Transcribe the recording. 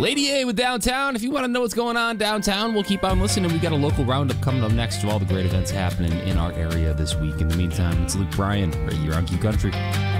Lady A with Downtown. If you want to know what's going on downtown, we'll keep on listening. We got a local roundup coming up next to all the great events happening in our area this week. In the meantime, it's Luke Bryan right here on Q Country.